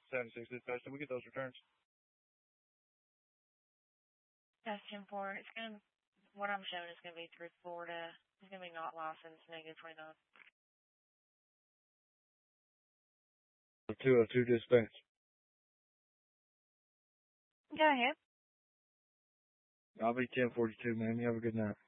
76 dispatch. Did we get those returns? That's 10-4. It's going to, what I'm showing is going to be through Florida. It's going to be not licensed, negative 29. 202 dispatch. Go ahead. I'll be 1042, man. You have a good night.